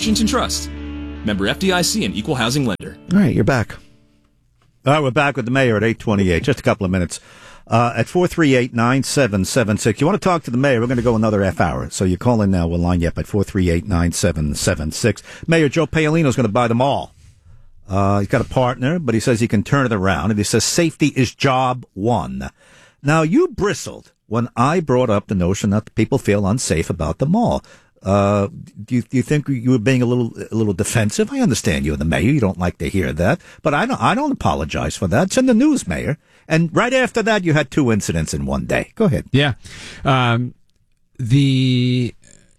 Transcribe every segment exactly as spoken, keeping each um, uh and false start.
Washington Trust. Member F D I C and Equal Housing Lender. All right, you're back. All right, we're back with the mayor at eight twenty-eight. Just a couple of minutes. Uh, at four three eight, nine seven seven six. You want to talk to the mayor? We're going to go another half hour. So you call in now. We'll line you up at four three eight, nine seven seven six. Mayor Joe Paolino is going to buy them all. Uh, he's got a partner, but he says he can turn it around. And he says safety is job one. Now, you bristled when I brought up the notion that people feel unsafe about the mall. Uh, do you, do you think you were being a little, a little defensive? I understand you and the mayor. You don't like to hear that, but I don't, I don't apologize for that. It's in the news, Mayor. And right after that, you had two incidents in one day. Go ahead. Yeah. Um, the,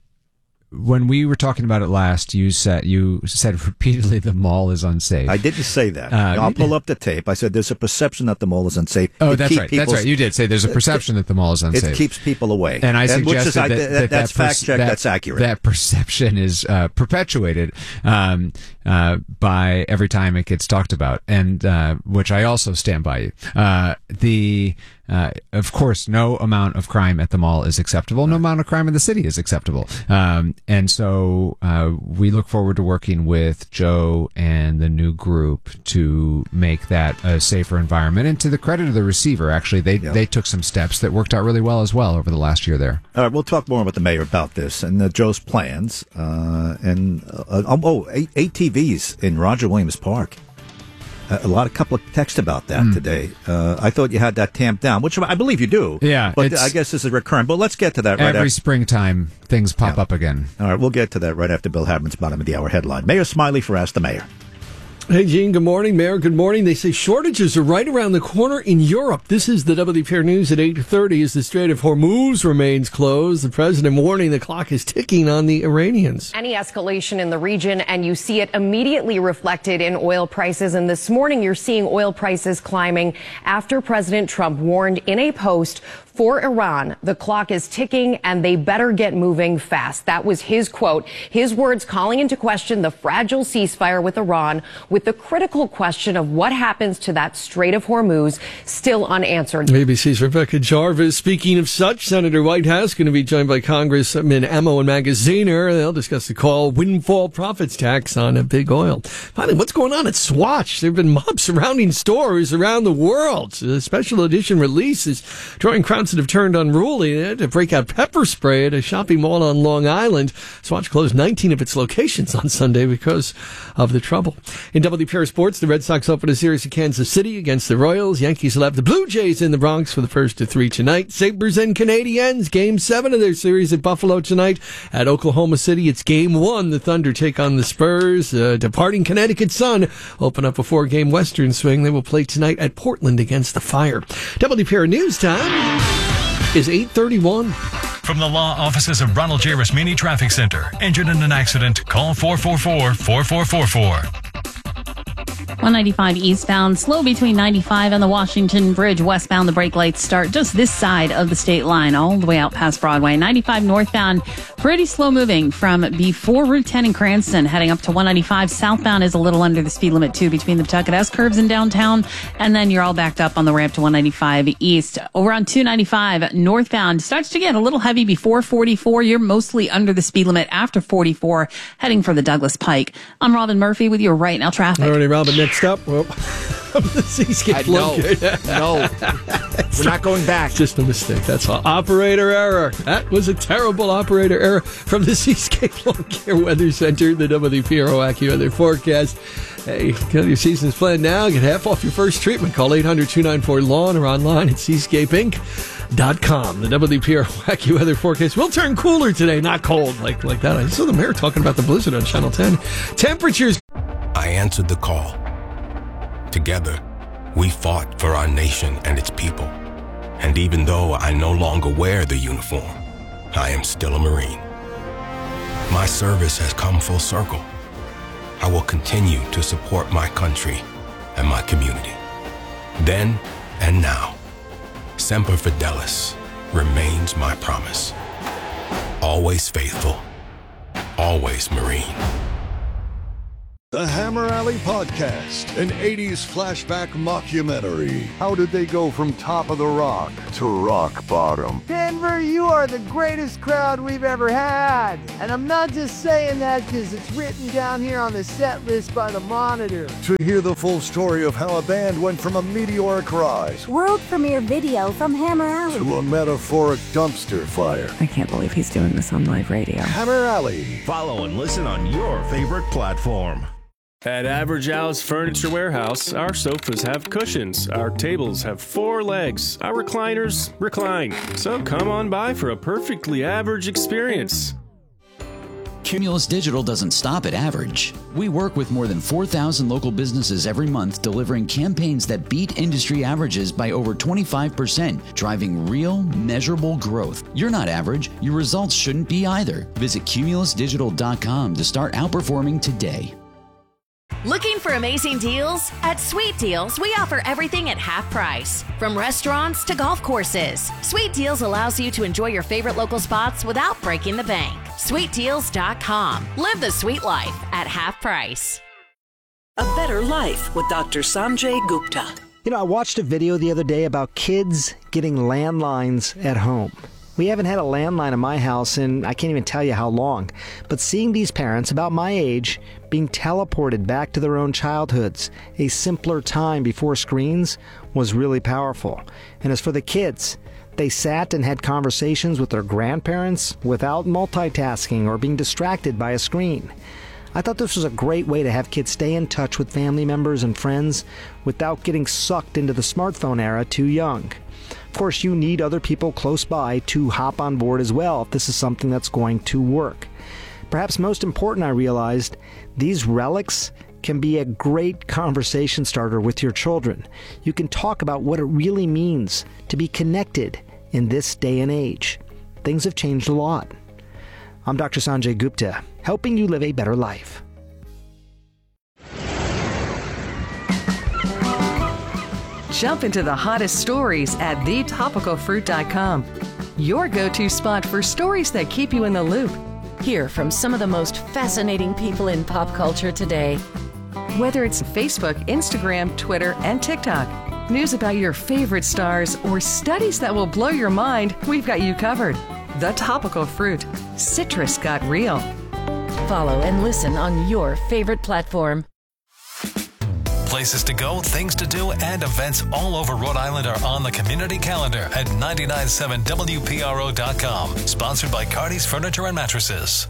when we were talking about it last, you said, you said repeatedly the mall is unsafe. I didn't say that. Uh, I'll pull up the tape. I said there's a perception that the mall is unsafe. Oh, It that's keep right. That's right. You did say there's a perception that the mall is unsafe. It keeps people away. And I and suggested which is, I, that, that, that that's that per- fact check. That, that's accurate. That perception is uh, perpetuated um, uh, by every time it gets talked about, and uh, which I also stand by you. Uh, the uh, of course, no amount of crime at the mall is acceptable. No amount of crime in the city is acceptable. Um, and so uh, we look forward to working with Joe and the new group to make that a safer environment. And to the credit of the receiver, actually, they Yeah. they took some steps that worked out really well as well over the last year there. All right, we'll talk more with the mayor about this and uh, Joe's plans. Uh, and uh, um, oh, A- ATVs in Roger Williams Park. Uh, a lot, a couple of texts about that Mm. today. Uh, I thought you had that tamped down, which I believe you do. Yeah, but it's- I guess this is recurrent. But let's get to that right Every after. springtime, things pop Yeah. up again. All right, we'll get to that right after Bill Hadman's bottom of the hour headline. Mayor Smiley for Ask the Mayor. Hey, Gene, good morning. Mayor, good morning. They say shortages are right around the corner in Europe. This is the W P R News at eight thirty as the Strait of Hormuz remains closed. The president warning the clock is ticking on the Iranians. Any escalation in the region, and you see it immediately reflected in oil prices. And this morning, you're seeing oil prices climbing after President Trump warned in a post for Iran, the clock is ticking and they better get moving fast. That was his quote. His words calling into question the fragile ceasefire with Iran, with the critical question of what happens to that Strait of Hormuz still unanswered. A B C's Rebecca Jarvis. Speaking of such, Senator Whitehouse going to be joined by Congressman Amo and Magaziner. They'll discuss the call windfall profits tax on a big oil. Finally, what's going on at Swatch? There have been mobs surrounding stores around the world. The special edition release is drawing crowds that have turned unruly. They had to break out pepper spray at a shopping mall on Long Island. Swatch closed nineteen of its locations on Sunday because of the trouble. In W P R Sports, the Red Sox open a series in Kansas City against the Royals. Yankees will have the Blue Jays in the Bronx for the first of three tonight. Sabres and Canadiens, game seven of their series at Buffalo tonight. At Oklahoma City, it's game one. The Thunder take on the Spurs. Uh, departing Connecticut Sun open up a four-game Western swing. They will play tonight at Portland against the Fire. W P R News time is eight thirty-one. From the law offices of Ronald J. Rasmini Traffic Center. Injured in an accident? Call four four four, four four four four. one ninety-five eastbound, slow between ninety-five and the Washington Bridge. Westbound, the brake lights start just this side of the state line, all the way out past Broadway. ninety-five northbound, pretty slow moving from before Route ten in Cranston, heading up to one ninety-five. Southbound is a little under the speed limit, too, between the Pawtucket S curves in downtown. And then you're all backed up on the ramp to one ninety-five east. Over on two ninety-five northbound, starts to get a little heavy before forty-four. You're mostly under the speed limit after forty-four, heading for the Douglas Pike. I'm Robin Murphy with your Right Now traffic. All right, Robin, next up, well, the Seascape No, locator. no, we're not going back. Just a mistake, that's all. Operator error. That was a terrible operator error from the Seascape Lawn Care Weather Center, the W P R O AccuWeather forecast. Hey, got your season's planned now. Get half off your first treatment. Call eight hundred, two nine four, lawn or online at seascape inc dot com. The W P R O AccuWeather forecast will turn cooler today, not cold like, like that. I saw the mayor talking about the blizzard on Channel ten. Temperatures. I answered the call. Together, we fought for our nation and its people. And even though I no longer wear the uniform, I am still a Marine. My service has come full circle. I will continue to support my country and my community. Then and now, Semper Fidelis remains my promise. Always faithful, always Marine. The Hammer Alley Podcast, an eighties flashback mockumentary. How did they go from top of the rock to rock bottom? Denver, you are the greatest crowd we've ever had. And I'm not just saying that because it's written down here on the set list by the Monitor. To hear the full story of how a band went from a meteoric rise, world premiere video from Hammer Alley, to a metaphoric dumpster fire. I can't believe he's doing this on live radio. Hammer Alley. Follow and listen on your favorite platform. At Average Al's Furniture Warehouse, our sofas have cushions, our tables have four legs, our recliners recline. So come on by for a perfectly average experience. Cumulus Digital doesn't stop at average. We work with more than four thousand local businesses every month, delivering campaigns that beat industry averages by over twenty-five percent, driving real, measurable growth. You're not average. Your results shouldn't be either. Visit cumulus digital dot com to start outperforming today. Looking for amazing deals? At Sweet Deals, we offer everything at half price. From restaurants to golf courses, Sweet Deals allows you to enjoy your favorite local spots without breaking the bank. sweet deals dot com. Live the sweet life at half price. A Better Life with Doctor Sanjay Gupta. You know, I watched a video the other day about kids getting landlines at home. We haven't had a landline in my house in I can't even tell you how long. But seeing these parents about my age being teleported back to their own childhoods, a simpler time before screens, was really powerful. And as for the kids, they sat and had conversations with their grandparents without multitasking or being distracted by a screen. I thought this was a great way to have kids stay in touch with family members and friends without getting sucked into the smartphone era too young. Of course, you need other people close by to hop on board as well if this is something that's going to work. Perhaps most important, I realized, these relics can be a great conversation starter with your children. You can talk about what it really means to be connected in this day and age. Things have changed a lot. I'm Doctor Sanjay Gupta, helping you live a better life. Jump into the hottest stories at the topical fruit dot com. Your go-to spot for stories that keep you in the loop. Hear from some of the most fascinating people in pop culture today. Whether it's Facebook, Instagram, Twitter, and TikTok, news about your favorite stars, or studies that will blow your mind, we've got you covered. The Topical Fruit. Citrus got real. Follow and listen on your favorite platform. Places to go, things to do, and events all over Rhode Island are on the community calendar at nine nine seven W P R O dot com. Sponsored by Cardi's Furniture and Mattresses.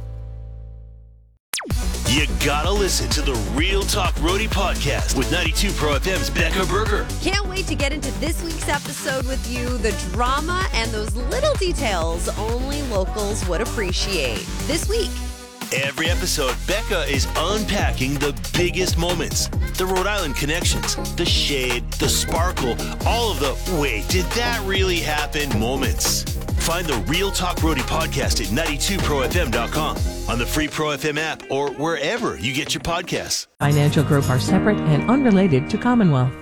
You gotta listen to the Real Talk Roadie podcast with ninety-two Pro F M's Becca Berger. Can't wait to get into this week's episode with you. The drama and those little details only locals would appreciate. This week. Every episode, Becca is unpacking the biggest moments, the Rhode Island connections, the shade, the sparkle, all of the wait, did that really happen moments. Find the Real Talk Roadie podcast at ninety-two pro f m dot com, on the free Pro F M app, or wherever you get your podcasts. Financial Group are separate and unrelated to Commonwealth.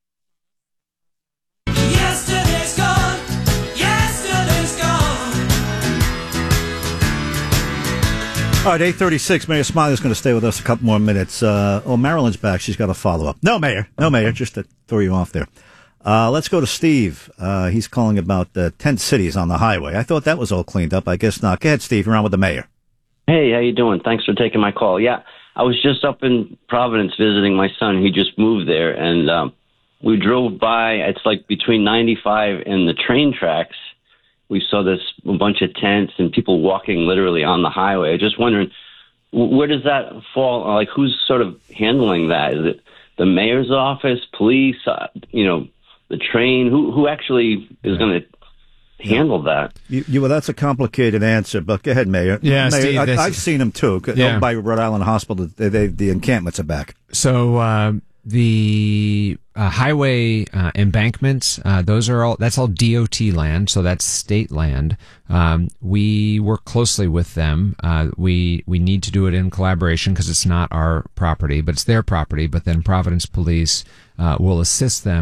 Yesterday's gone. Yesterday's gone. All right, eight thirty-six. Mayor Smiley's going to stay with us a couple more minutes. Uh, oh, Marilyn's back. She's got a follow-up. No, Mayor. No, Mayor. Just to throw you off there. Uh, let's go to Steve. Uh, he's calling about uh, tent cities on the highway. I thought that was all cleaned up. I guess not. Go ahead, Steve. You're on with the mayor. Hey, how you doing? Thanks for taking my call. Yeah, I was just up in Providence visiting my son. He just moved there, and um, we drove by. It's like between ninety-five and the train tracks. We saw this a bunch of tents and people walking literally on the highway. I'm just wondering, where does that fall? Like, who's sort of handling that? Is it the mayor's office, police, uh, you know, the train? Who who actually is going to handle that? You, you, well, that's a complicated answer, but go ahead, Mayor. Yeah, Mayor, Steve, I, I've seen them too. Yeah. Over by Rhode Island Hospital, they, they, the encampments are back. So uh, the uh, highway uh, embankments, uh, those are all. That's all D O T land, so that's state land. Um, we work closely with them. Uh, we we need to do it in collaboration because it's not our property, but it's their property. But then Providence Police uh, will assist them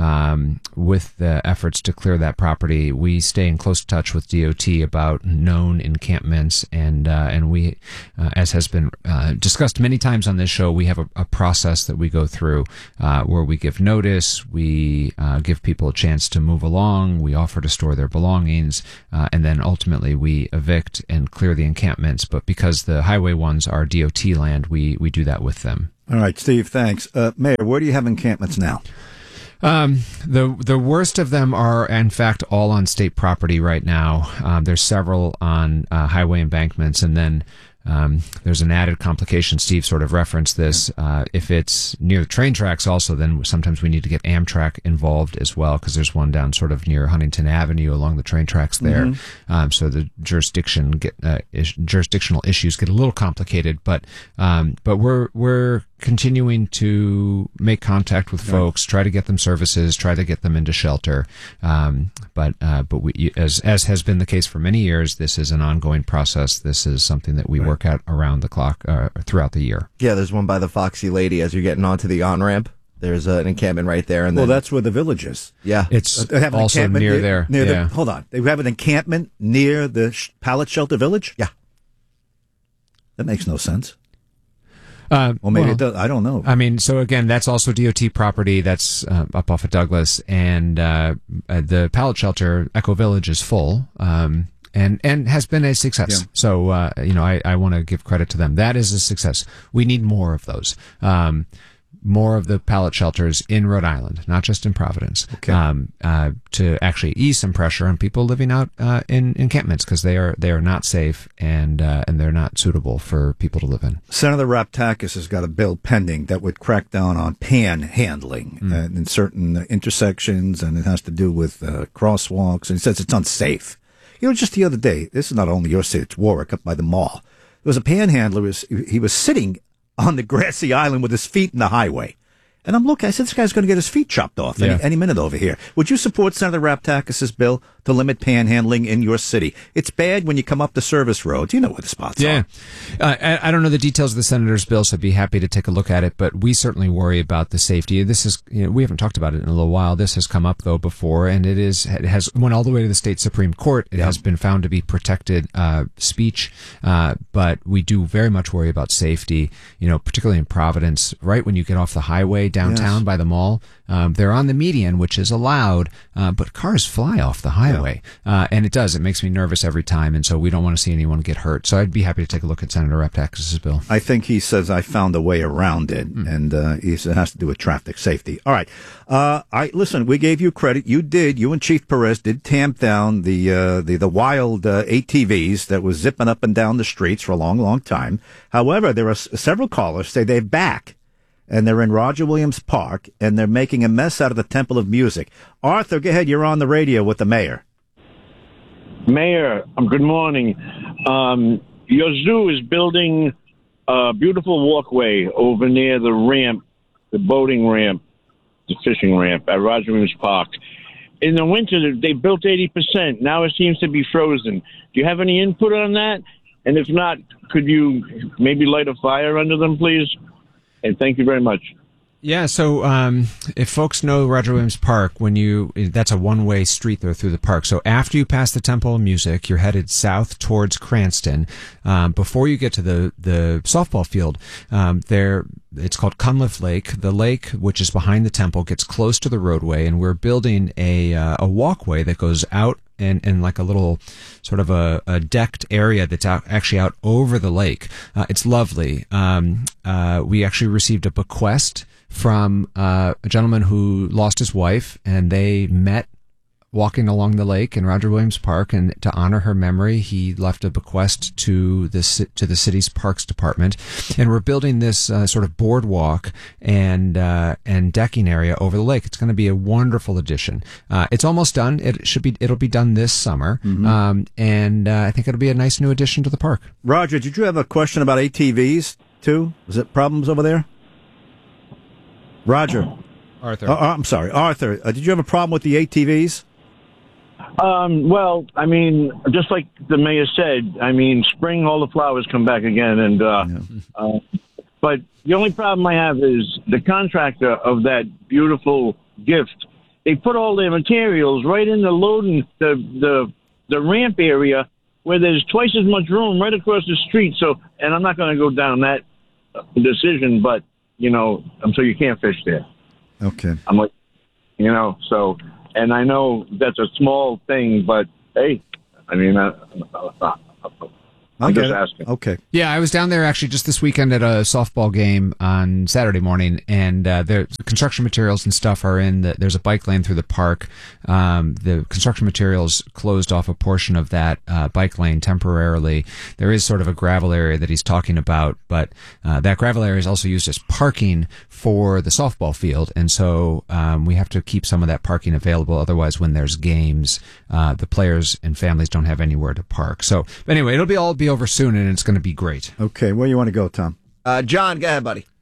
um, with the efforts to clear that property. We stay in close touch with D O T about known encampments, and uh, and we, uh, as has been uh, discussed many times on this show, we have a, a process that we go through uh, where we give notice, we uh, give people a chance to move along, we offer to store their belongings, uh, and then ultimately we evict and clear the encampments. But because the highway ones are D O T land, we, we do that with them. All right, Steve, thanks. Uh, Mayor, where do you have encampments now? Um, the the worst of them are, in fact, all on state property right now. Um, there's several on uh, highway embankments, and then um, there's an added complication. Steve sort of referenced this. Uh, if it's near the train tracks also, then sometimes we need to get Amtrak involved as well, because there's one down sort of near Huntington Avenue along the train tracks there. Mm-hmm. Um, so the jurisdiction get, uh, is, jurisdictional issues get a little complicated, but um, but we're we're continuing to make contact with folks, try to get them services, try to get them into shelter. Um, but uh, but we, as as has been the case for many years, this is an ongoing process. This is something that we right. work out around the clock uh, throughout the year. Yeah, there's one by the Foxy Lady as you're getting onto the on ramp. There's uh, an encampment right there, and well, then, that's where the village is. Yeah, it's uh, have an also near, near there. Near yeah. the, hold on, they have an encampment near the sh- pallet shelter village. Yeah, that makes no sense. Uh, well, maybe well, it does. I don't know. I mean, so again, that's also D O T property. That's uh, up off of Douglas, and uh, uh, the pallet shelter Echo Village is full, um, and and has been a success. Yeah. So uh, you know, I, I want to give credit to them. That is a success. We need more of those. Um, more of the pallet shelters in Rhode Island, not just in Providence, okay. um, uh, to actually ease some pressure on people living out uh, in encampments, because they are they are not safe and uh, and they're not suitable for people to live in. Senator Raptakis has got a bill pending that would crack down on panhandling mm. uh, in certain uh, intersections, and it has to do with uh, crosswalks, and he says it's unsafe. You know, just the other day, this is not only your city, it's Warwick, up by the mall. There was a panhandler, was, he was sitting on the grassy island with his feet in the highway. And I'm looking, I said, this guy's going to get his feet chopped off yeah. any, any minute over here. Would you support Senator Raptakis' bill to limit panhandling in your city? It's bad when you come up the service roads. You know where the spots yeah. are. Uh, I, I don't know the details of the senator's bill, so I'd be happy to take a look at it, but we certainly worry about the safety. This is, you know, we haven't talked about it in a little while. This has come up, though, before, and it is, it has went all the way to the state Supreme Court. It yeah. has been found to be protected uh, speech, uh, but we do very much worry about safety, you know, particularly in Providence, right when you get off the highway downtown yes. by the mall. Um, they're on the median, which is allowed, uh, but cars fly off the highway. Yeah. Uh, and it does. It makes me nervous every time, and so we don't want to see anyone get hurt. So I'd be happy to take a look at Senator Raptakis' bill. I think he says I found a way around it, mm. and uh, he says it has to do with traffic safety. All right. Uh, I listen, we gave you credit. You did. You and Chief Perez did tamp down the uh, the, the wild uh, A T Vs that was zipping up and down the streets for a long, long time. However, there are s- several callers say they're back. And they're in Roger Williams Park, and they're making a mess out of the Temple of Music. Arthur, go ahead. You're on the radio with the mayor. Mayor, um, good morning. Um, your zoo is building a beautiful walkway over near the ramp, the boating ramp, the fishing ramp at Roger Williams Park. In the winter, they built eighty percent. Now it seems to be frozen. Do you have any input on that? And if not, could you maybe light a fire under them, please? And thank you very much. Yeah, so um, if folks know Roger Williams Park, when you that's a one-way street there through the park. So after you pass the Temple of Music, you're headed south towards Cranston. Um, before you get to the the softball field, um, there it's called Cunliffe Lake. The lake, which is behind the temple, gets close to the roadway, and we're building a uh, a walkway that goes out and, and like a little sort of a, a decked area that's out, actually out over the lake. Uh, it's lovely. Um, uh, we actually received a bequest from uh, a gentleman who lost his wife, and they met walking along the lake in Roger Williams Park, and to honor her memory, he left a bequest to the to the city's parks department. And we're building this uh, sort of boardwalk and uh, and decking area over the lake. It's going to be a wonderful addition. Uh, it's almost done. It should be. It'll be done this summer, mm-hmm. um, and uh, I think it'll be a nice new addition to the park. Roger, did you have a question about A T Vs too? Was it problems over there? Roger, Arthur. Uh, I'm sorry, Arthur. Uh, did you have a problem with the A T Vs? Um, well, I mean, just like the mayor said, I mean, spring, all the flowers come back again. And, uh, yeah. uh, but the only problem I have is the contractor of that beautiful gift they put all their materials right in the loading the the the ramp area where there's twice as much room right across the street. So, and I'm not going to go down that decision, but you know, so you can't fish there. Okay. I'm like, you know, so, and I know that's a small thing, but hey, I mean, uh, uh, I'm just asking. Okay. Yeah, I was down there actually just this weekend at a softball game on Saturday morning, and uh, the construction materials and stuff are in. The, there's a bike lane through the park. Um, the construction materials closed off a portion of that uh, bike lane temporarily. There is sort of a gravel area that he's talking about, but uh, that gravel area is also used as parking for the softball field, and so um, we have to keep some of that parking available. Otherwise, when there's games, uh, the players and families don't have anywhere to park. So, but anyway, it'll be all be over soon, and it's going to be great. Okay, where you want to go, Tom? Uh, John, go ahead, buddy.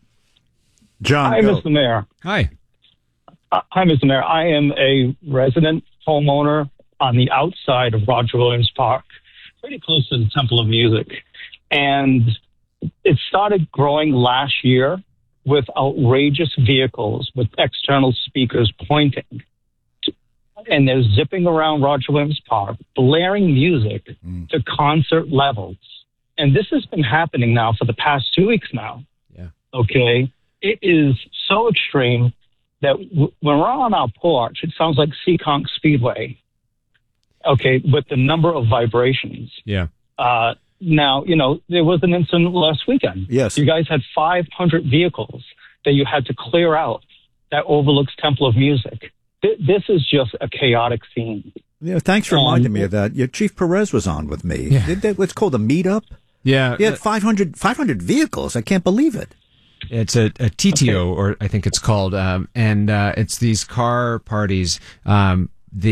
John, Hi, go. Mister Mayor. Hi. Uh, hi, Mister Mayor. I am a resident homeowner on the outside of Roger Williams Park, pretty close to the Temple of Music. And it started growing last year with outrageous vehicles with external speakers pointing. And they're zipping around Roger Williams Park, blaring music mm. to concert levels. And this has been happening now for the past two weeks now. Yeah. Okay. It is so extreme that w- when we're on our porch, it sounds like Seekonk Speedway. Okay. With the number of vibrations. Yeah. Uh, now, you know, there was an incident last weekend. Yes. You guys had five hundred vehicles that you had to clear out that overlooks Temple of Music. This is just a chaotic scene. Yeah, thanks for reminding um, me of that. Yeah, Chief Perez was on with me. Yeah. Did they, what's called a meetup? Yeah. He had five hundred, five hundred vehicles. I can't believe it. It's a, a T T O, okay. or I think it's called, um, and uh, it's these car parties. Um,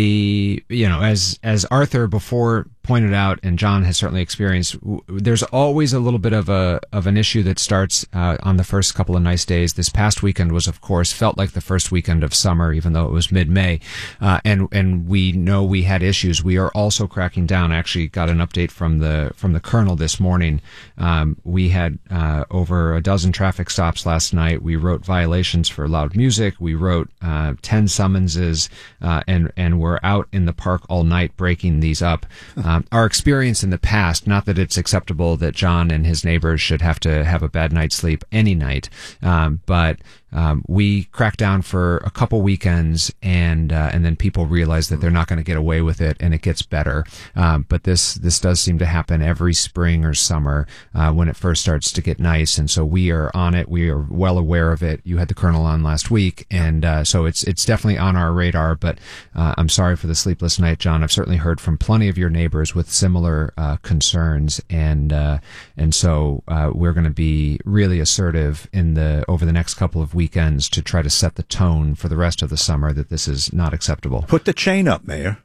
the you know, as as Arthur before pointed out, and John has certainly experienced, w- there's always a little bit of a of an issue that starts uh, on the first couple of nice days. This past weekend was, of course, felt like the first weekend of summer, even though it was mid-May, uh, and and we know we had issues. We are also cracking down. I actually got an update from the from the Colonel this morning. Um, we had uh, over a dozen traffic stops last night. We wrote violations for loud music. We wrote uh, ten summonses, uh, and and we're out in the park all night breaking these up. Um, our experience in the past, not that it's acceptable that John and his neighbors should have to have a bad night's sleep any night, um, but um, we cracked down for a couple weekends, and uh, and then people realize that they're not going to get away with it, and it gets better. Um, but this this does seem to happen every spring or summer uh, when it first starts to get nice, and so we are on it. We are well aware of it. You had the Colonel on last week, and uh, so it's it's definitely on our radar. But uh, I'm sorry for the sleepless night, John. I've certainly heard from plenty of your neighbors with similar uh, concerns, and uh, and so uh, we're going to be really assertive in the over the next couple of weekends to try to set the tone for the rest of the summer that this is not acceptable. Put the chain up, Mayor.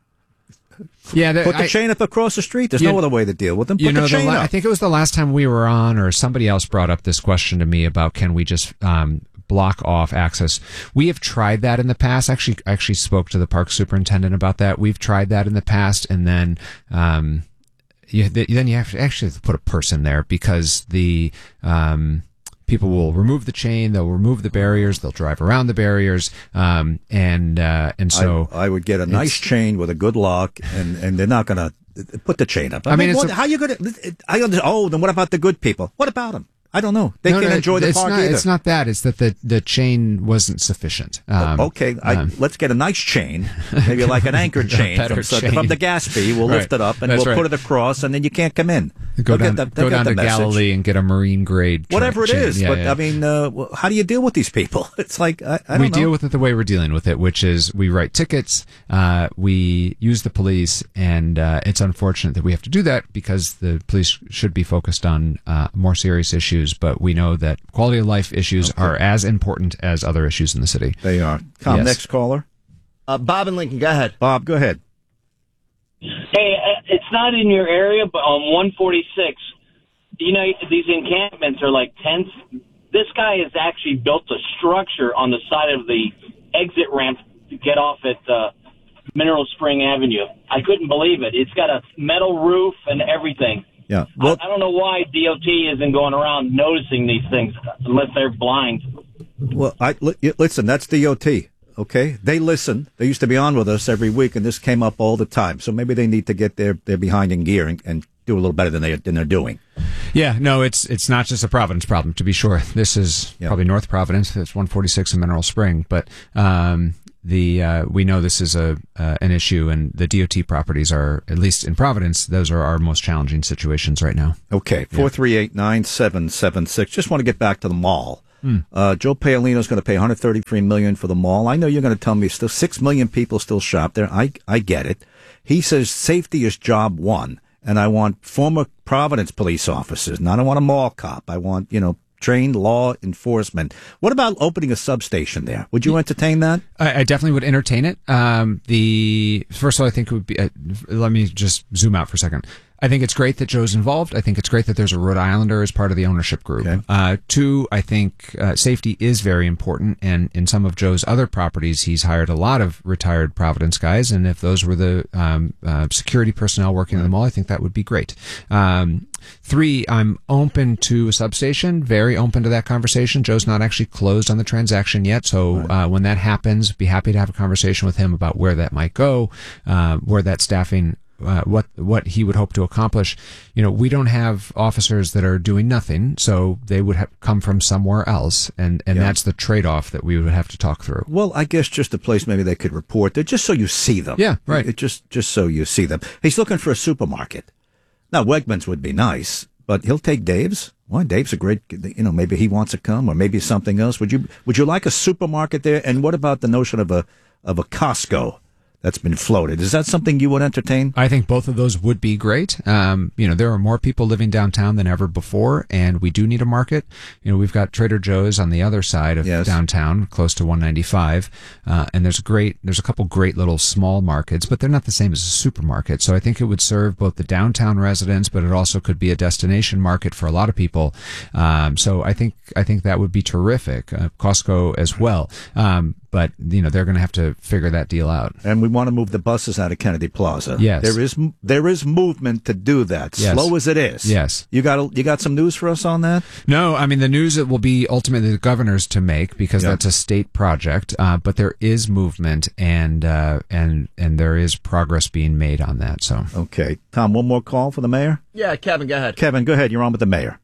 Yeah, the, put the I, chain up across the street. There's you, no other way to deal with them. Put you know, the chain the la- up. I think it was the last time we were on, or somebody else brought up this question to me about can we just um, block off access. We have tried that in the past. Actually, I actually spoke to the park superintendent about that. We've tried that in the past, and then um, you, then you have to actually have to put a person there because the um, people will remove the chain, they'll remove the barriers, they'll drive around the barriers, um, and uh, and so I, I would get a nice chain with a good lock, and, and they're not going to put the chain up. I, I mean, mean what, a, how you going to? I oh, then what about the good people? What about them? I don't know. They no, can't no, enjoy the it's park not, either. It's not that. It's that the, the chain wasn't sufficient. Um, okay, I, um, let's get a nice chain, maybe like an anchor chain, from, chain. from the gas fee. We'll right. lift it up and That's we'll right. put it across, and then you can't come in. Go they'll down, the, go down to Galilee and get a marine grade. Tra- Whatever it chain. is, yeah, but yeah. I mean, uh, how do you deal with these people? It's like I, I don't we know. deal with it the way we're dealing with it, which is we write tickets, uh, we use the police, and uh, it's unfortunate that we have to do that because the police should be focused on uh, more serious issues. But we know that quality of life issues okay. are as important as other issues in the city. They are. Tom, yes. next caller. Uh, Bob and Lincoln, go ahead. Bob, go ahead. Hey, it's not in your area, but on one forty-six, you know, these encampments are like tents. This guy has actually built a structure on the side of the exit ramp to get off at uh, Mineral Spring Avenue. I couldn't believe it. It's got a metal roof and everything. Yeah. Well, I, I don't know why D O T isn't going around noticing these things unless they're blind. Well, I, listen, that's D O T. okay? They listen. They used to be on with us every week, and this came up all the time. So maybe they need to get their, their behind in gear and, and do a little better than, they, than they're doing. Yeah, no, it's it's not just a Providence problem, to be sure. This is yep. probably North Providence. It's one forty-six in Mineral Spring. But um, the uh, we know this is a uh, an issue, and the D O T properties are, at least in Providence, those are our most challenging situations right now. Okay, four three eight, nine seven seven six. Just want to get back to the mall. Mm. Uh, Joe Paolino is going to pay one hundred thirty-three million dollars for the mall. I know you're going to tell me still six million people still shop there. I, I get it. He says safety is job one. And I want former Providence police officers. And I don't want a mall cop. I want, you know, trained law enforcement. What about opening a substation there? Would you entertain that? I, I definitely would entertain it. Um, the first of all, I think it would be. Uh, let me just zoom out for a second. I think it's great that Joe's involved. I think it's great that there's a Rhode Islander as part of the ownership group. Okay. Uh, two, I think uh, safety is very important, and in some of Joe's other properties, he's hired a lot of retired Providence guys, and if those were the um, uh, security personnel working in the mall, I think that would be great. Um, three, I'm open to a substation, very open to that conversation. Joe's not actually closed on the transaction yet, so uh, when that happens, be happy to have a conversation with him about where that might go, uh, where that staffing Uh, what what he would hope to accomplish. You know, we don't have officers that are doing nothing, so they would have come from somewhere else, and, and Yeah. that's the trade-off that we would have to talk through. Well, I guess just a place maybe they could report there, just so you see them. Yeah, right. It just just so you see them. He's looking for a supermarket. Now, Wegmans would be nice, but he'll take Dave's. Why, Dave's a great, you know, maybe he wants to come, or maybe something else. Would you would you like a supermarket there? And what about the notion of a of a Costco that's been floated? Is that something you would entertain? I think both of those would be great. Um, you know, there are more people living downtown than ever before, and we do need a market. You know, we've got Trader Joe's on the other side of Yes. downtown, close to one ninety-five, uh, and there's a great, there's a couple great little small markets, but they're not the same as a supermarket. So I think it would serve both the downtown residents, but it also could be a destination market for a lot of people. Um, so I think, I think that would be terrific. Uh, Costco as well. Um, but you know, they're going to have to figure that deal out. And we want to move the buses out of Kennedy Plaza. Yes. There is there is movement to do that, Yes. slow as it is. Yes. You got a, you got some news for us on that? No, I mean, the news it will be ultimately the governor's to make, because Yeah. that's a state project. Uh, but there is movement, and uh, and and there is progress being made on that. So Okay. Tom, one more call for the mayor? Yeah, Kevin, go ahead. Kevin, go ahead. You're on with the mayor.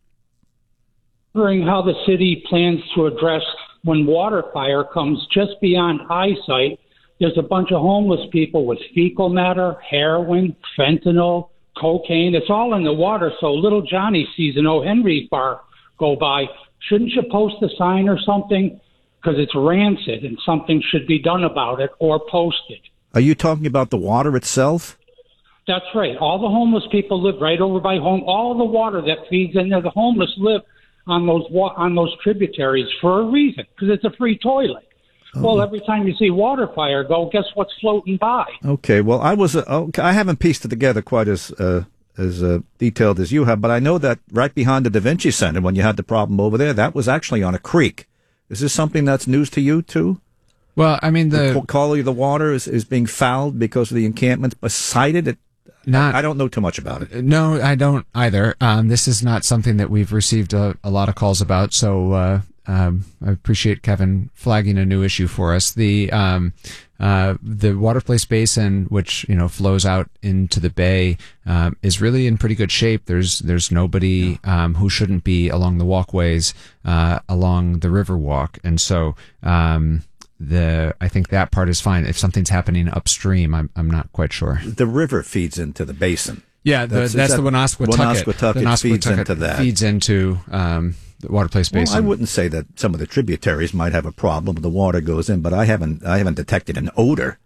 Wondering how the city plans to address when water fire comes just beyond eyesight. There's a bunch of homeless people with fecal matter, heroin, fentanyl, cocaine. It's all in the water. So little Johnny sees an O. Henry bar go by. Shouldn't you post a sign or something? Because it's rancid and something should be done about it, or posted. Are you talking about the water itself? That's right. All the homeless people live right over by home. All the water that feeds in there, the homeless live on those wa- on those tributaries for a reason, because it's a free toilet. Oh. Well, every time you see water fire go, guess what's floating by? Okay. Well, I was uh, okay, I haven't pieced it together quite as uh, as uh, detailed as you have, but I know that right behind the Da Vinci Center, when you had the problem over there, that was actually on a creek. Is this something that's news to you too? Well, I mean, the, the quality of the water is, is being fouled because of the encampment beside it. it Not, I don't know too much about it. No, I don't either. Um, this is not something that we've received a, a lot of calls about. So uh, um, I appreciate Kevin flagging a new issue for us. The um, uh, the Water Place Basin, which you know flows out into the bay, um, is really in pretty good shape. There's there's nobody um, who shouldn't be along the walkways uh, along the Riverwalk, and so. Um, The I think that part is fine. If something's happening upstream, I'm I'm not quite sure. The river feeds into the basin. Yeah, the, that's, that's the Woonasquatucket. Woonasquatucket feeds into that. Feeds into um, the Water Place Basin. Well, I wouldn't say that some of the tributaries might have a problem. The water goes in, but I haven't I haven't detected an odor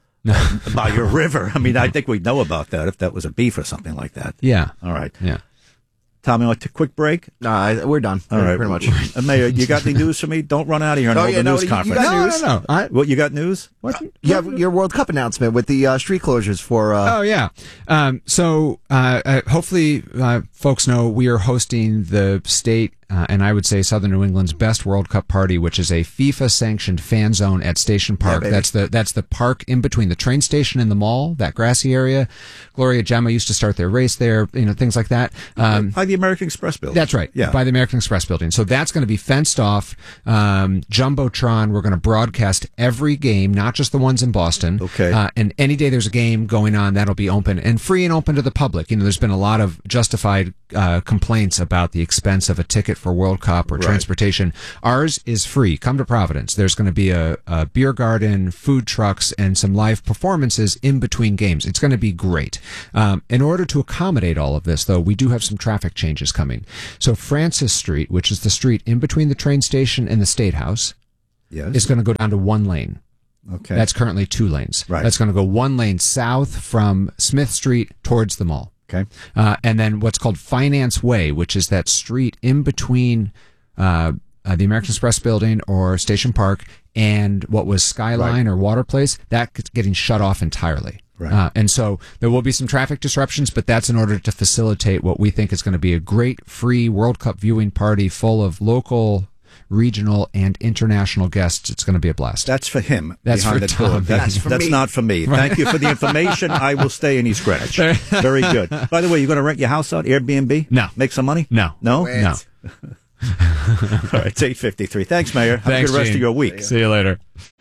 by your river. I mean, I think we'd know about that if that was a beef or something like that. Yeah. All right. Yeah. Tommy, want a quick break? No, we're done. All right, pretty much. Uh, Mayor, you got any news for me? Don't run out of here and Oh, hold yeah, the no, news you- you conference. got No, news. no, no. I, what, you got news? What? You have your World Cup announcement with the uh, street closures for. Uh, Oh yeah. Um, so uh, uh, hopefully, uh, folks know we are hosting the state uh, and I would say Southern New England's best World Cup party, which is a FIFA-sanctioned fan zone at Station Park. Yeah, that's the that's the park in between the train station and the mall, that grassy area. Gloria Gemma used to start their race there, you know, things like that. Um, by the American Express building. That's right. Yeah. By the American Express building. So that's going to be fenced off. Um, Jumbotron, we're going to broadcast every game, not just the ones in Boston. Okay. Uh, and any day there's a game going on, that'll be open and free and open to the public. You know, there's been a lot of justified uh, complaints about the expense of a ticket for World Cup or Right. transportation. Ours is free. Come to Providence. There's going to be a, a beer garden, food trucks, and some live performances in between games. It's going to be great. Um, in order to accommodate all of this, though, we do have some traffic changes coming. So Francis Street, which is the street in between the train station and the State House, Yes. is going to go down to one lane. Okay. That's currently two lanes. Right. That's going to go one lane south from Smith Street towards the mall. Okay. Uh, and then what's called Finance Way, which is that street in between uh, uh, the American Express building or Station Park and what was Skyline Right. or Water Place, that's getting shut off entirely. Right. Uh, and so there will be some traffic disruptions, but that's in order to facilitate what we think is going to be a great free World Cup viewing party full of local, regional, and international guests. It's going to be a blast. That's for him. That's behind for the door. Tom. That's, That's for that's me. not for me. Thank you for the information. I will stay in East Greenwich. Very good. By the way, you're going to rent your house out, Airbnb? No. Make some money? No. No? Wait. No. All right, it's eight fifty-three. Thanks, Mayor. Have Thanks, a good rest Gene. of your week. See you later.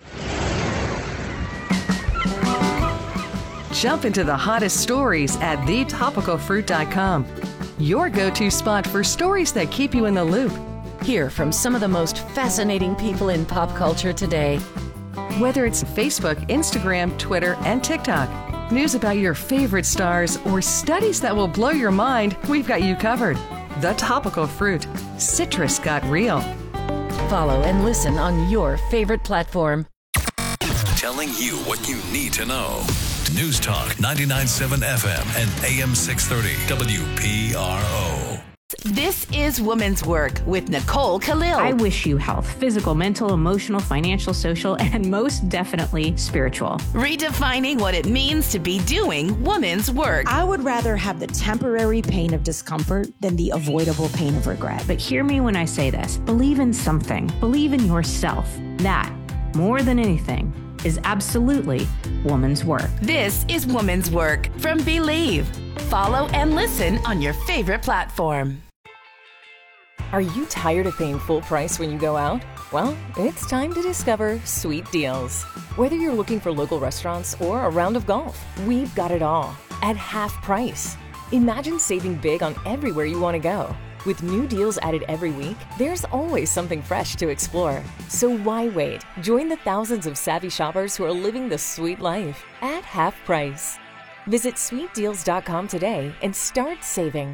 Jump into the hottest stories at the topical fruit dot com. Your go-to spot for stories that keep you in the loop. Hear from some of the most fascinating people in pop culture today. Whether it's Facebook, Instagram, Twitter, and TikTok, news about your favorite stars, or studies that will blow your mind, we've got you covered. The Topical Fruit. Citrus got real. Follow and listen on your favorite platform. Telling you what you need to know. News Talk ninety-nine point seven F M and A M six thirty W P R O. This is Woman's Work with Nicole Khalil. I wish you health, physical, mental, emotional, financial, social, and most definitely spiritual. Redefining what it means to be doing woman's work. I would rather have the temporary pain of discomfort than the avoidable pain of regret. But hear me when I say this. Believe in something. Believe in yourself. That, more than anything, is absolutely woman's work. This is Woman's Work from Believe. Follow and listen on your favorite platform. Are you tired of paying full price when you go out? Well, it's time to discover Sweet Deals. Whether you're looking for local restaurants or a round of golf, we've got it all at half price. Imagine saving big on everywhere you want to go. With new deals added every week, there's always something fresh to explore. So why wait? Join the thousands of savvy shoppers who are living the sweet life at half price. Visit sweet deals dot com today and start saving.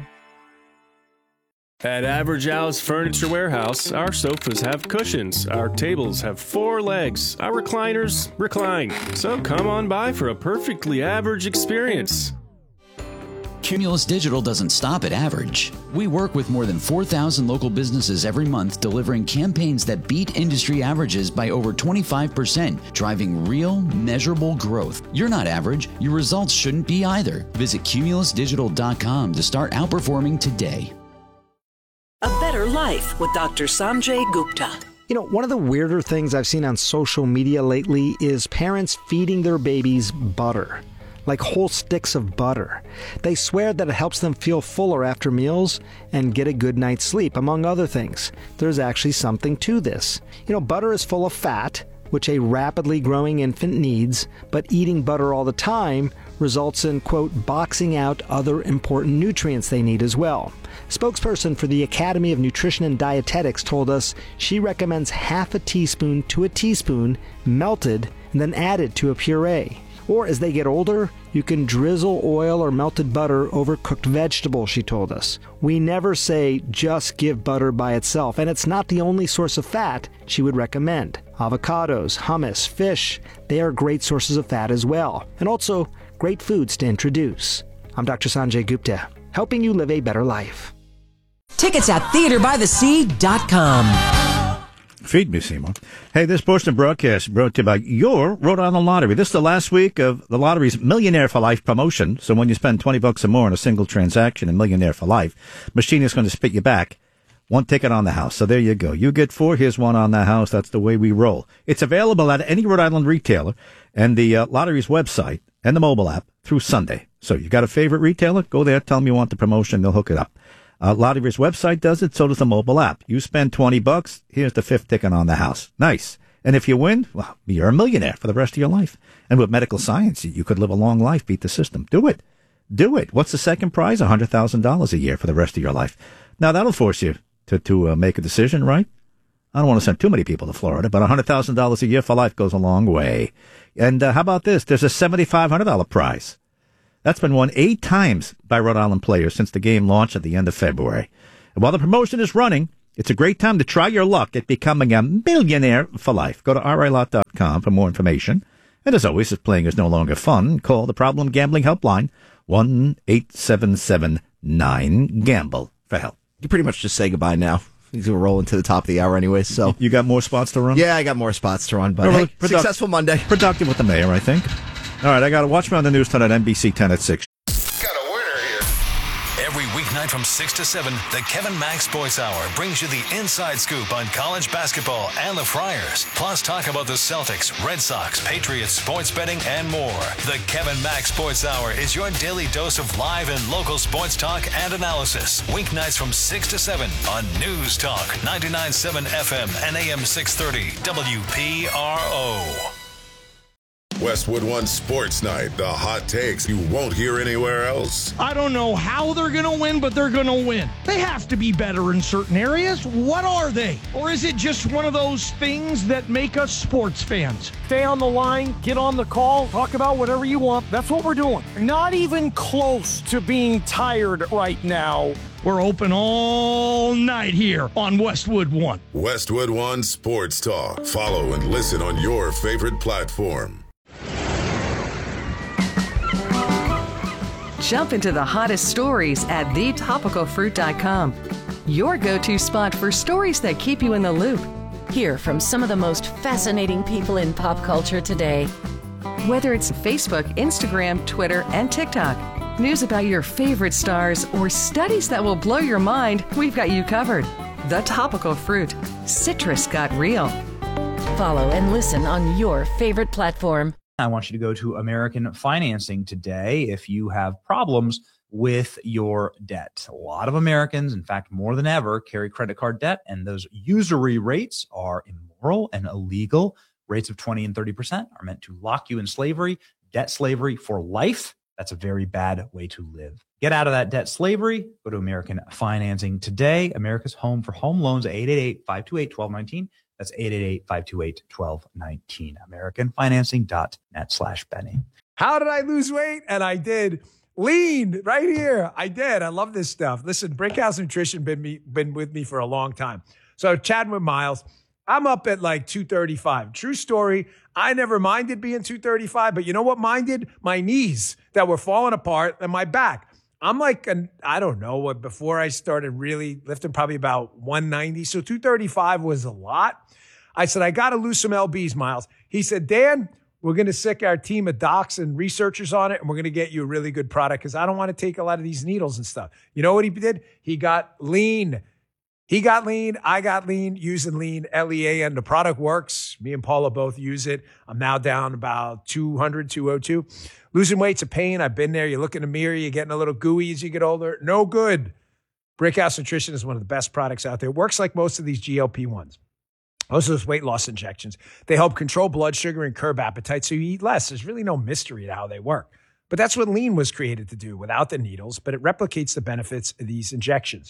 At Average Al's Furniture Warehouse, our sofas have cushions, our tables have four legs, our recliners recline. So come on by for a perfectly average experience. Cumulus Digital doesn't stop at average. We work with more than four thousand local businesses every month, delivering campaigns that beat industry averages by over twenty-five percent, driving real, measurable growth. You're not average. Your results shouldn't be either. Visit cumulus digital dot com to start outperforming today. A Better Life with Doctor Sanjay Gupta. You know, one of the weirder things I've seen on social media lately is parents feeding their babies butter. Like whole sticks of butter. They swear that it helps them feel fuller after meals and get a good night's sleep, among other things. There's actually something to this. You know, butter is full of fat, which a rapidly growing infant needs, but eating butter all the time results in, quote, boxing out other important nutrients they need as well. Spokesperson for the Academy of Nutrition and Dietetics told us she recommends half a teaspoon to a teaspoon melted and then added to a puree. Or as they get older, you can drizzle oil or melted butter over cooked vegetables, she told us. We never say just give butter by itself, and it's not the only source of fat she would recommend. Avocados, hummus, fish, they are great sources of fat as well, and also great foods to introduce. I'm Doctor Sanjay Gupta, helping you live a better life. Tickets at theater by the sea dot com. Feed me, Seymour. Hey, this portion of broadcast brought to you by your Rhode Island Lottery. This is the last week of the lottery's Millionaire for Life promotion. So when you spend twenty bucks or more on a single transaction in Millionaire for Life, machine is going to spit you back One ticket on the house. So there you go. You get four. Here's one on the house. That's the way we roll. It's available at any Rhode Island retailer and the uh, lottery's website and the mobile app through Sunday. So you got a favorite retailer? Go there. Tell them you want the promotion. They'll hook it up. Uh, lottery's website does it. So does the mobile app. You spend twenty bucks. Here's the fifth ticket on the house. Nice. And if you win, well, you're a millionaire for the rest of your life. And with medical science, you could live a long life, beat the system. Do it. Do it. What's the second prize? one hundred thousand dollars a year for the rest of your life. Now, that'll force you to, to uh, make a decision, right? I don't want to send too many people to Florida, but one hundred thousand dollars a year for life goes a long way. And uh, how about this? There's a seven thousand five hundred dollars prize. That's been won eight times by Rhode Island players since the game launched at the end of February. And while the promotion is running, it's a great time to try your luck at becoming a millionaire for life. Go to R I lot dot com for more information. And as always, if playing is no longer fun, call the Problem Gambling Helpline, one eight seven seven nine gamble for help. You pretty much just say goodbye now. He's going to roll into the top of the hour anyway, so. You got more spots to run? Yeah, I got more spots to run, but no, hey, product- successful Monday. Productive with the mayor, I think. All right, I got to watch me on the news tonight, N B C ten at six. Every weeknight from six to seven, the Kevin Mack Sports Hour brings you the inside scoop on college basketball and the Friars. Plus, talk about the Celtics, Red Sox, Patriots, sports betting, and more. The Kevin Mack Sports Hour is your daily dose of live and local sports talk and analysis. Weeknights from six to seven on News Talk, ninety-nine point seven F M and A M six thirty W P R O. Westwood One Sports Night, the hot takes you won't hear anywhere else. I don't know how they're going to win, but they're going to win. They have to be better in certain areas. What are they? Or is it just one of those things that make us sports fans? Stay on the line, get on the call, talk about whatever you want. That's what we're doing. Not even close to being tired right now. We're open all night here on Westwood One. Westwood One Sports Talk. Follow and listen on your favorite platform. Jump into the hottest stories at the topical fruit dot com. Your go-to spot for stories that keep you in the loop. Hear from some of the most fascinating people in pop culture today. Whether it's Facebook, Instagram, Twitter, and TikTok, news about your favorite stars, or studies that will blow your mind, we've got you covered. The Topical Fruit. Citrus got real. Follow and listen on your favorite platform. I want you to go to American Financing today if you have problems with your debt. A lot of Americans, in fact, more than ever, carry credit card debt, and those usury rates are immoral and illegal. Rates of twenty and thirty percent are meant to lock you in slavery, debt slavery for life. That's a very bad way to live. Get out of that debt slavery. Go to American Financing today. America's home for home loans at eight eight eight, five two eight, one two one nine. That's eight eight eight, five two eight, one two one nine. American Financing dot net slash Benny. How did I lose weight? And I did. Lean right here. I did. I love this stuff. Listen, Brickhouse Nutrition been me been with me for a long time. So chatting with Miles, I'm up at like two thirty-five. True story. I never minded being two thirty-five, but you know what minded? My knees that were falling apart and my back. I'm like, an, I don't know what, before I started really lifting, probably about one ninety. So two thirty-five was a lot. I said, I got to lose some L Bs, Miles. He said, Dan, we're going to sick our team of docs and researchers on it, and we're going to get you a really good product because I don't want to take a lot of these needles and stuff. You know what he did? He got lean. He got lean. I got lean using lean, L E A N. The product works. Me and Paula both use it. I'm now down about two hundred, two oh two. Losing weight's a pain. I've been there. You look in the mirror, you're getting a little gooey as you get older. No good. Brickhouse Nutrition is one of the best products out there. It works like most of these G L P ones. Most of those weight loss injections. They help control blood sugar and curb appetite so you eat less. There's really no mystery to how they work. But that's what lean was created to do without the needles, but it replicates the benefits of these injections.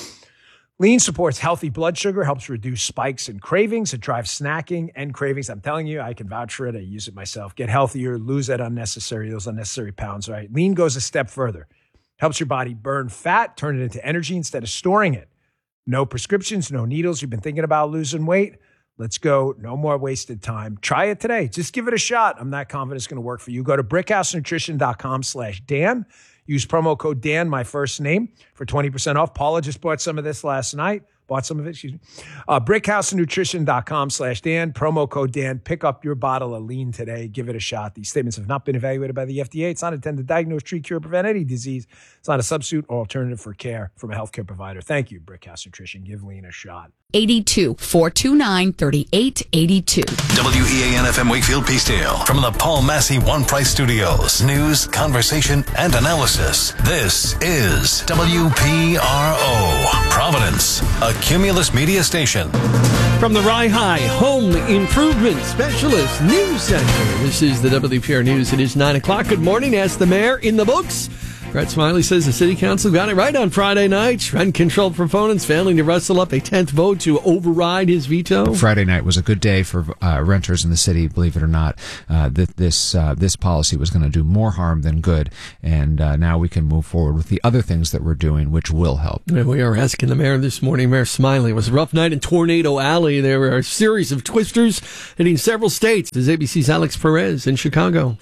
Lean supports healthy blood sugar, helps reduce spikes and cravings. It drives snacking and cravings. I'm telling you, I can vouch for it. I use it myself. Get healthier, lose that unnecessary, those unnecessary pounds, right? Lean goes a step further. Helps your body burn fat, turn it into energy instead of storing it. No prescriptions, no needles. You've been thinking about losing weight? Let's go. No more wasted time. Try it today. Just give it a shot. I'm not confident it's going to work for you. Go to brickhouse nutrition dot com slash Dan. Use promo code Dan, my first name, for twenty percent off. Paula just bought some of this last night. Bought some of it, excuse me. Uh, brickhousenutrition.com slash Dan, promo code Dan. Pick up your bottle of Lean today. Give it a shot. These statements have not been evaluated by the F D A. It's not intended to diagnose, treat, cure, prevent any disease. It's not a substitute or alternative for care from a healthcare provider. Thank you, Brickhouse Nutrition. Give Lean a shot. eighty-two, four two nine, three eight eight two. W E A N F M Wakefield Peacedale. From the Paul Massey One Price Studios. News, conversation, and analysis. This is W P R O. Providence, a Cumulus media station. From the Rye High Home Improvement Specialist News Center, this is the W P R News. It is nine o'clock. Good morning. Ask the mayor in the books. Brett Smiley says the city council got it right on Friday night. Rent control proponents failing to wrestle up a tenth vote to override his veto. Friday night was a good day for uh, renters in the city, believe it or not. Uh, th- this uh, this policy was going to do more harm than good, and uh, now we can move forward with the other things that we're doing, which will help. And we are asking the mayor this morning, Mayor Smiley. It was a rough night in Tornado Alley. There were a series of twisters hitting several states. This is A B C's Alex Perez in Chicago.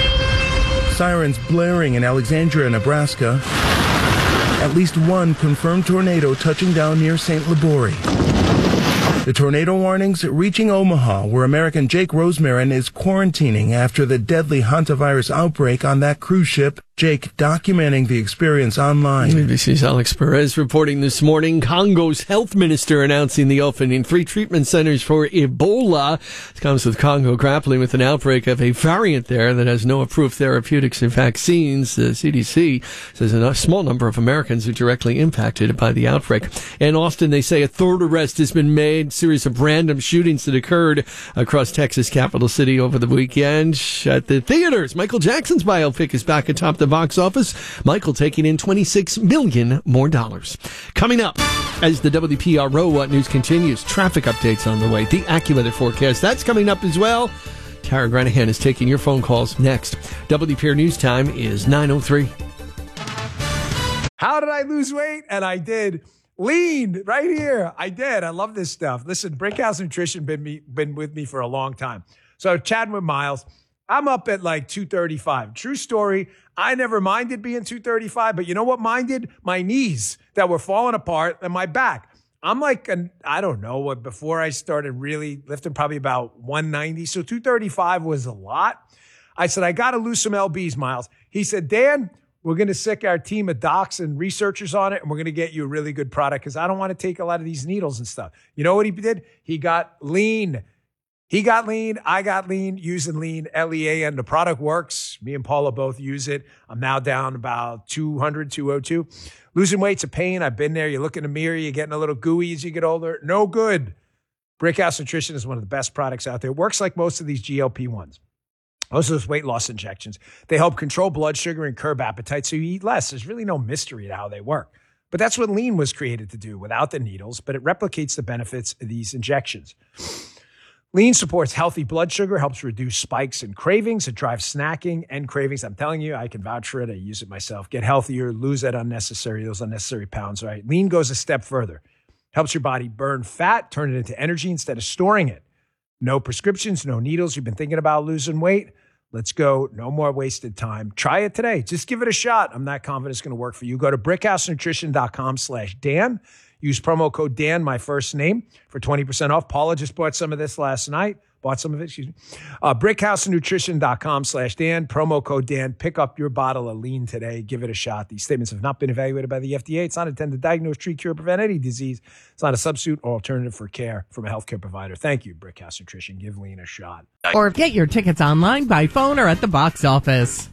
Sirens blaring in Alexandria, Nebraska. At least one confirmed tornado touching down near Saint Libory. The tornado warnings reaching Omaha, where American Jake Rosemarin is quarantining after the deadly hantavirus outbreak on that cruise ship. Jake documenting the experience online. A B C's Alex Perez reporting this morning. Congo's health minister announcing the opening three treatment centers for Ebola. This comes with Congo grappling with an outbreak of a variant there that has no approved therapeutics or vaccines. The C D C says a small number of Americans are directly impacted by the outbreak. In Austin, they say a third arrest has been made. Series of random shootings that occurred across Texas capital city over the weekend. At the theaters, Michael Jackson's biopic is back atop the box office. Michael taking in twenty-six million dollars more dollars. Coming up, as the W P R O news continues, traffic updates on the way. The AccuWeather forecast, that's coming up as well. Tara Granahan is taking your phone calls next. W P R News time is nine oh three. How did I lose weight? And I did. Lean right here. I did. I love this stuff. Listen, Brickhouse Nutrition been me been with me for a long time. So chatting with Miles, I'm up at like two thirty-five. True story. I never minded being two thirty-five, but you know what minded? My knees that were falling apart and my back. I'm like, an, I don't know what, before I started really lifting, probably about one ninety. So two thirty-five was a lot. I said, I got to lose some L Bs, Miles. He said, Dan, we're going to sick our team of docs and researchers on it, and we're going to get you a really good product because I don't want to take a lot of these needles and stuff. You know what he did? He got lean. He got lean. I got lean using lean, L E A N. The product works. Me and Paula both use it. I'm now down about two hundred, two oh two. Losing weight's a pain. I've been there. You look in the mirror, you're getting a little gooey as you get older. No good. Brickhouse Nutrition is one of the best products out there. It works like most of these G L P ones. Most of those weight loss injections. They help control blood sugar and curb appetite so you eat less. There's really no mystery to how they work. But that's what lean was created to do without the needles, but it replicates the benefits of these injections. Lean supports healthy blood sugar, helps reduce spikes and cravings. It drives snacking and cravings. I'm telling you, I can vouch for it. I use it myself. Get healthier, lose that unnecessary, those unnecessary pounds, right? Lean goes a step further. Helps your body burn fat, turn it into energy instead of storing it. No prescriptions, no needles. You've been thinking about losing weight? Let's go. No more wasted time. Try it today. Just give it a shot. I'm not confident it's going to work for you. Go to brickhousenutrition.com slash Dan. Use promo code Dan, my first name, for twenty percent off. Paula just bought some of this last night. Bought some of it, excuse me. Uh, brickhousenutrition.com slash Dan. Promo code Dan. Pick up your bottle of lean today. Give it a shot. These statements have not been evaluated by the F D A. It's not intended to diagnose, treat, cure, prevent any disease. It's not a substitute or alternative for care from a healthcare provider. Thank you, Brickhouse Nutrition. Give lean a shot. Or get your tickets online, by phone, or at the box office.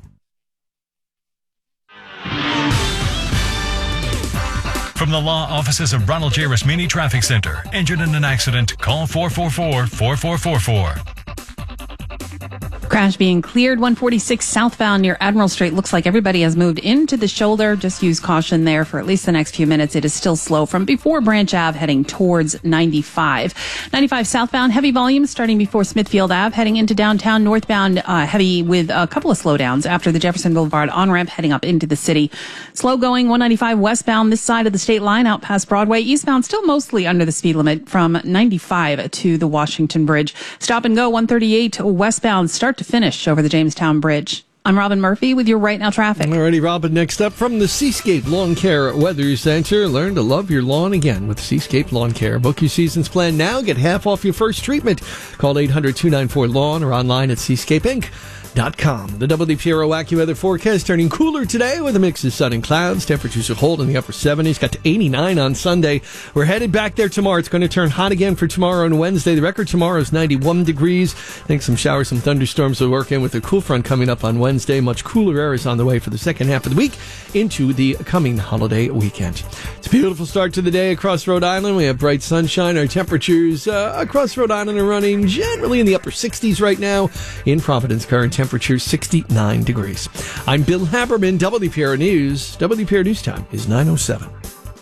From the law offices of Ronald J. Rasmini Traffic Center. Injured in an accident? Call four four four, four four four four. Crash being cleared, one forty-six southbound near Admiral Street. Looks like everybody has moved into the shoulder. Just use caution there for at least the next few minutes. It is still slow from before Branch Ave heading towards ninety-five. ninety-five southbound, heavy volume starting before Smithfield Ave, heading into downtown. Northbound, uh, heavy with a couple of slowdowns after the Jefferson Boulevard on-ramp heading up into the city. Slow going, one ninety-five westbound this side of the state line out past Broadway. Eastbound still mostly under the speed limit from ninety-five to the Washington Bridge. Stop and go, one thirty-eight westbound start to finish over the Jamestown Bridge. I'm Robin Murphy with your Right Now traffic. Alrighty, Robin, next up from the Seascape Lawn Care Weather Center. Learn to love your lawn again with Seascape Lawn Care. Book your season's plan now. Get half off your first treatment. Call eight hundred two nine four lawn or online at seascape inc dot com. The W P R O AccuWeather forecast turning cooler today with a mix of sun and clouds. Temperatures will hold in the upper seventies. Got to eighty-nine on Sunday. We're headed back there tomorrow. It's going to turn hot again for tomorrow and Wednesday. The record tomorrow is ninety-one degrees. I think some showers, some thunderstorms will work in with the cool front coming up on Wednesday. Much cooler air is on the way for the second half of the week into the coming holiday weekend. It's a beautiful start to the day across Rhode Island. We have bright sunshine. Our temperatures uh, across Rhode Island are running generally in the upper sixties right now. In Providence, current temperature sixty-nine degrees. I'm Bill Haberman, W P R News. W P R News time is nine oh seven.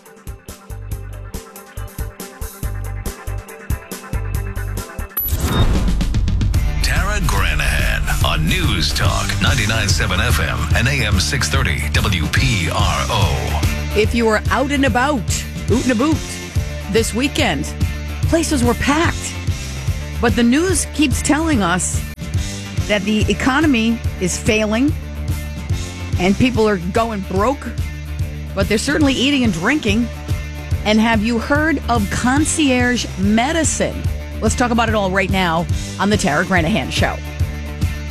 Tara Granahan on News Talk ninety-nine point seven F M and A M six thirty W P R O. If you were out and about, oot and a boot, this weekend, places were packed. But the news keeps telling us that the economy is failing and people are going broke, but they're certainly eating and drinking. And have you heard of concierge medicine? Let's talk about it all right now on the Tara Granahan Show.